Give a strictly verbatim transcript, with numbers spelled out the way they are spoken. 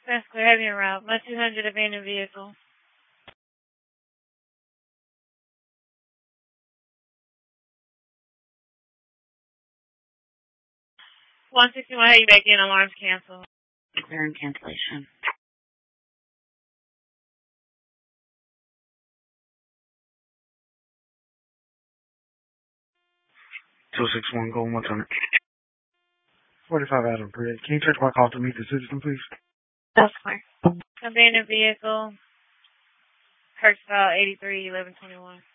That's clear. Heavy en route. My two hundred abandoned vehicle. one sixty-one, how you back in? Alarms canceled. Clearing cancellation. two six one, go one hundred. forty-five Adam Bridge. Can you touch my call to meet the citizen, please? That's clear. Abandoned vehicle. Hertz file eighty-three eleven twenty-one.